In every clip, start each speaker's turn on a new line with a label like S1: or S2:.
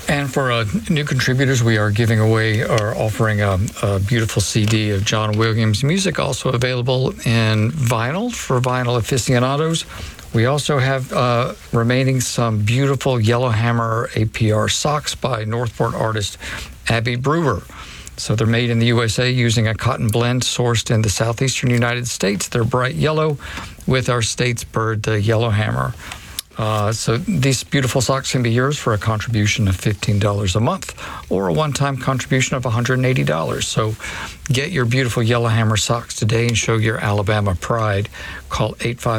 S1: And for new contributors, we are giving away or offering a beautiful CD of John Williams music, also available in vinyl for vinyl aficionados. We also have remaining some beautiful Yellowhammer APR socks by Northport artist Abby Brewer. So they're made in the USA using a cotton blend sourced in the southeastern United States. They're bright yellow with our state's bird, the Yellowhammer. So these beautiful socks can be yours for a contribution of $15 a month or a one-time contribution of $180. So get your beautiful Yellowhammer socks today and show your Alabama pride. Call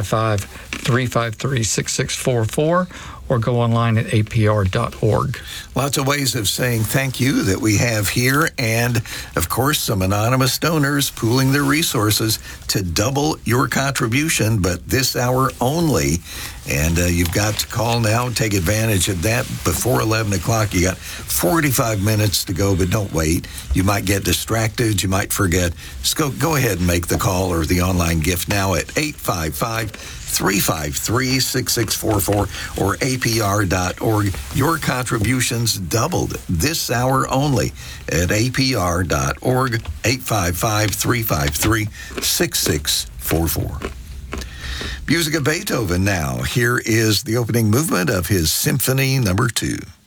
S1: 855-353-6644 or go online at apr.org.
S2: Lots of ways of saying thank you that we have here, and, of course, some anonymous donors pooling their resources to double your contribution, but this hour only. And you've got to call now and take advantage of that before 11 o'clock. You got 45 minutes to go, but don't wait. You might get distracted. You might forget. Just go ahead and make the call or the online gift now at 855-353-6644 or apr.org. Your contributions doubled this hour only at apr.org, 855-353-6644. Music of Beethoven now. Here is the opening movement of his Symphony No. 2.